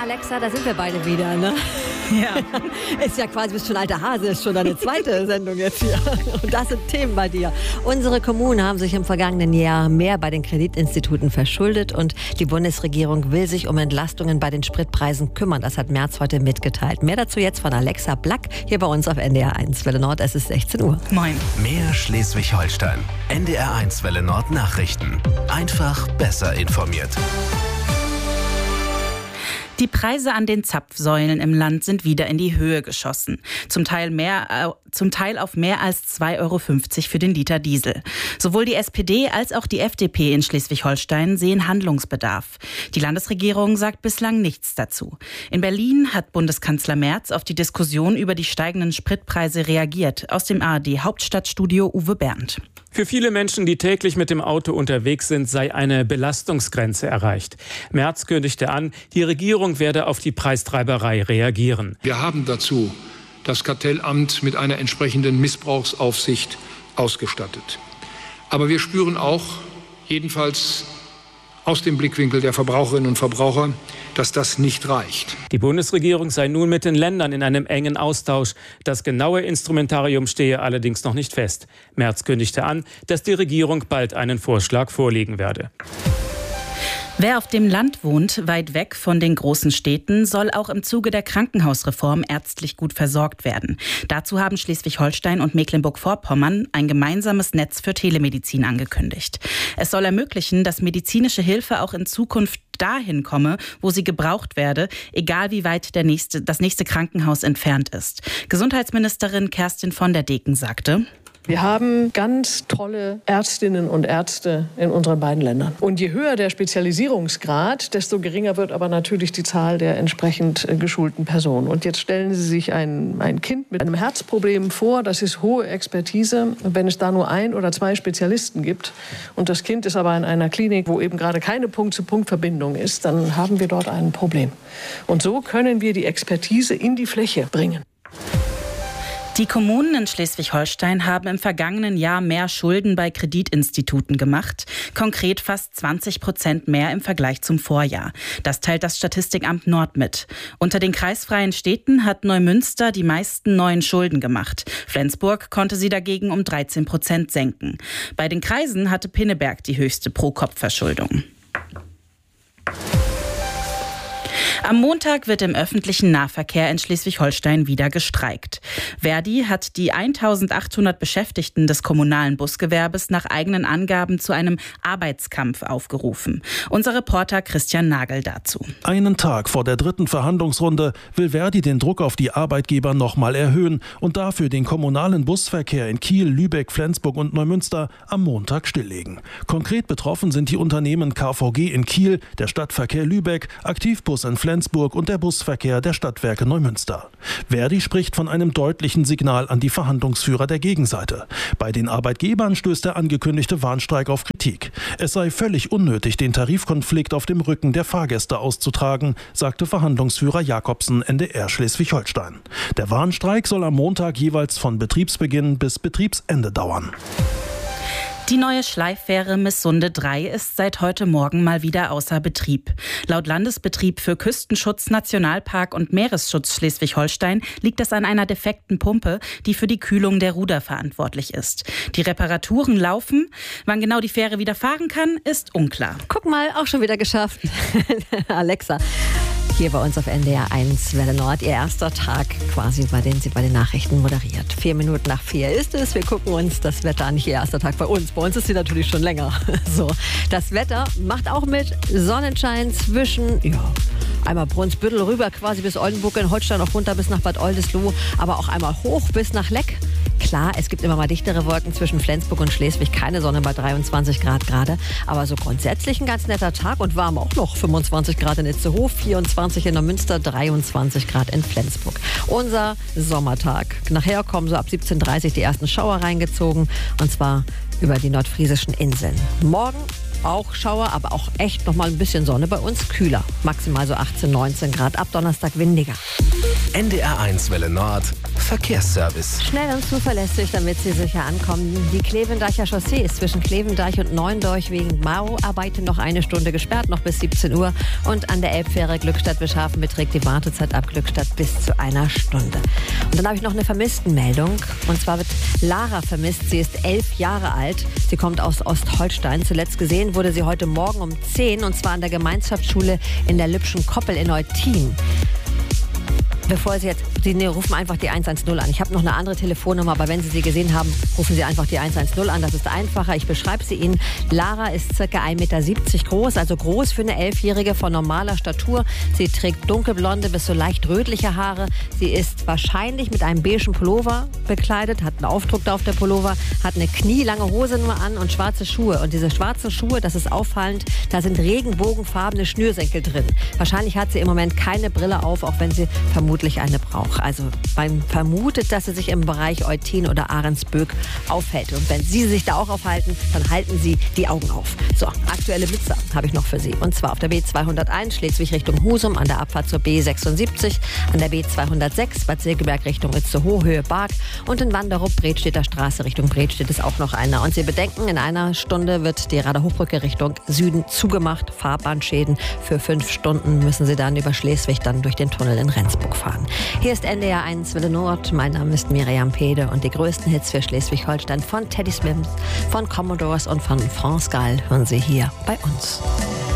Alexa, da sind wir beide wieder, ne? Ja. Ist ja quasi, bist schon alter Hase, ist schon deine zweite Sendung jetzt hier. Und das sind Themen bei dir. Unsere Kommunen haben sich im vergangenen Jahr mehr bei den Kreditinstituten verschuldet und die Bundesregierung will sich um Entlastungen bei den Spritpreisen kümmern. Das hat Merz heute mitgeteilt. Mehr dazu jetzt von Alexa Black hier bei uns auf NDR 1 Welle Nord. Es ist 16 Uhr. Moin. Mehr Schleswig-Holstein. NDR 1 Welle Nord Nachrichten. Einfach besser informiert. Die Preise an den Zapfsäulen im Land sind wieder in die Höhe geschossen. Zum Teil auf mehr als 2,50 Euro für den Liter Diesel. Sowohl die SPD als auch die FDP in Schleswig-Holstein sehen Handlungsbedarf. Die Landesregierung sagt bislang nichts dazu. In Berlin hat Bundeskanzler Merz auf die Diskussion über die steigenden Spritpreise reagiert. Aus dem ARD-Hauptstadtstudio Uwe Bernd. Für viele Menschen, die täglich mit dem Auto unterwegs sind, sei eine Belastungsgrenze erreicht. Merz kündigte an, die Regierung werde auf die Preistreiberei reagieren. Wir haben dazu das Kartellamt mit einer entsprechenden Missbrauchsaufsicht ausgestattet. Aber wir spüren auch, jedenfalls aus dem Blickwinkel der Verbraucherinnen und Verbraucher, dass das nicht reicht. Die Bundesregierung sei nun mit den Ländern in einem engen Austausch. Das genaue Instrumentarium stehe allerdings noch nicht fest. Merz kündigte an, dass die Regierung bald einen Vorschlag vorlegen werde. Wer auf dem Land wohnt, weit weg von den großen Städten, soll auch im Zuge der Krankenhausreform ärztlich gut versorgt werden. Dazu haben Schleswig-Holstein und Mecklenburg-Vorpommern ein gemeinsames Netz für Telemedizin angekündigt. Es soll ermöglichen, dass medizinische Hilfe auch in Zukunft dahin komme, wo sie gebraucht werde, egal wie weit das nächste Krankenhaus entfernt ist. Gesundheitsministerin Kerstin von der Deken sagte: Wir haben ganz tolle Ärztinnen und Ärzte in unseren beiden Ländern. Und je höher der Spezialisierungsgrad, desto geringer wird aber natürlich die Zahl der entsprechend geschulten Personen. Und jetzt stellen Sie sich ein Kind mit einem Herzproblem vor, das ist hohe Expertise. Wenn es da nur 1 oder 2 Spezialisten gibt und das Kind ist aber in einer Klinik, wo eben gerade keine Punkt-zu-Punkt-Verbindung ist, dann haben wir dort ein Problem. Und so können wir die Expertise in die Fläche bringen. Die Kommunen in Schleswig-Holstein haben im vergangenen Jahr mehr Schulden bei Kreditinstituten gemacht. Konkret fast 20% mehr im Vergleich zum Vorjahr. Das teilt das Statistikamt Nord mit. Unter den kreisfreien Städten hat Neumünster die meisten neuen Schulden gemacht. Flensburg konnte sie dagegen um 13% senken. Bei den Kreisen hatte Pinneberg die höchste Pro-Kopf-Verschuldung. Am Montag wird im öffentlichen Nahverkehr in Schleswig-Holstein wieder gestreikt. Verdi hat die 1800 Beschäftigten des kommunalen Busgewerbes nach eigenen Angaben zu einem Arbeitskampf aufgerufen. Unser Reporter Christian Nagel dazu. Einen Tag vor der 3. Verhandlungsrunde will Verdi den Druck auf die Arbeitgeber nochmal erhöhen und dafür den kommunalen Busverkehr in Kiel, Lübeck, Flensburg und Neumünster am Montag stilllegen. Konkret betroffen sind die Unternehmen KVG in Kiel, der Stadtverkehr Lübeck, Aktivbus in Flensburg und der Busverkehr der Stadtwerke Neumünster. Verdi spricht von einem deutlichen Signal an die Verhandlungsführer der Gegenseite. Bei den Arbeitgebern stößt der angekündigte Warnstreik auf Kritik. Es sei völlig unnötig, den Tarifkonflikt auf dem Rücken der Fahrgäste auszutragen, sagte Verhandlungsführer Jakobsen NDR Schleswig-Holstein. Der Warnstreik soll am Montag jeweils von Betriebsbeginn bis Betriebsende dauern. Die neue Schleiffähre Missunde 3 ist seit heute Morgen mal wieder außer Betrieb. Laut Landesbetrieb für Küstenschutz, Nationalpark und Meeresschutz Schleswig-Holstein liegt das an einer defekten Pumpe, die für die Kühlung der Ruder verantwortlich ist. Die Reparaturen laufen. Wann genau die Fähre wieder fahren kann, ist unklar. Guck mal, auch schon wieder geschafft. Alexa. Hier bei uns auf NDR 1 Welle Nord, ihr erster Tag quasi, bei dem sie bei den Nachrichten moderiert. 4 Minuten nach 4 ist es. Wir gucken uns das Wetter an, nicht ihr erster Tag bei uns. Bei uns ist sie natürlich schon länger. So, das Wetter macht auch mit Sonnenschein zwischen, einmal Brunsbüttel rüber quasi bis Oldenburg in Holstein, auch runter bis nach Bad Oldesloe, aber auch einmal hoch bis nach Leck. Klar, es gibt immer mal dichtere Wolken zwischen Flensburg und Schleswig, keine Sonne bei 23 Grad gerade, aber so grundsätzlich ein ganz netter Tag und warm auch noch. 25 Grad in Itzehoe, 24 in Neumünster, 23 Grad in Flensburg. Unser Sommertag. Nachher kommen so ab 17:30 die ersten Schauer reingezogen und zwar über die nordfriesischen Inseln. Morgen auch Schauer, aber auch echt noch mal ein bisschen Sonne, bei uns kühler. Maximal so 18, 19 Grad, ab Donnerstag windiger. NDR1 Welle Nord Verkehrsservice. Schnell und zuverlässig, damit Sie sicher ankommen. Die Klevendeicher Chaussee ist zwischen Klevendeich und Neuendorf wegen Bauarbeiten noch eine Stunde gesperrt, noch bis 17 Uhr. Und an der Elbfähre Glückstadt-Wischhafen beträgt die Wartezeit ab Glückstadt bis zu einer Stunde. Und dann habe ich noch eine Vermisstenmeldung. Und zwar wird Lara vermisst. Sie ist 11 Jahre alt. Sie kommt aus Ostholstein. Zuletzt gesehen wurde sie heute Morgen um 10, und zwar an der Gemeinschaftsschule in der Lübschen Koppel in Eutin. Bevor Sie rufen einfach die 110 an. Ich habe noch eine andere Telefonnummer, aber wenn Sie sie gesehen haben, rufen Sie einfach die 110 an. Das ist einfacher. Ich beschreibe sie Ihnen. Lara ist ca. 1,70 Meter groß, also groß für eine 11-Jährige von normaler Statur. Sie trägt dunkelblonde bis so leicht rötliche Haare. Sie ist wahrscheinlich mit einem beigen Pullover bekleidet, hat einen Aufdruck da auf der Pullover, hat eine knielange Hose nur an und schwarze Schuhe. Und diese schwarzen Schuhe, das ist auffallend, da sind regenbogenfarbene Schnürsenkel drin. Wahrscheinlich hat sie im Moment keine Brille auf, auch wenn sie vermutlich eine braucht. Also man vermutet, dass sie sich im Bereich Eutin oder Ahrensböck aufhält. Und wenn Sie sich da auch aufhalten, dann halten Sie die Augen auf. So, aktuelle Blitzer habe ich noch für Sie. Und zwar auf der B201 Schleswig Richtung Husum, an der Abfahrt zur B76, an der B206 Bad Segeberg Richtung Itzehoe, Höhe Barg, und in Wanderup, Bredstedter Straße Richtung Bredstedt ist auch noch einer. Und Sie bedenken, in einer Stunde wird die Rader-Hochbrücke Richtung Süden zugemacht. Fahrbahnschäden. Für 5 Stunden müssen Sie dann über Schleswig dann durch den Tunnel in Rendsburg fahren. Hier ist NDR1 Welle Nord. Mein Name ist Miriam Pede und die größten Hits für Schleswig-Holstein von Teddy Swims, von Commodores und von France Gall hören Sie hier bei uns.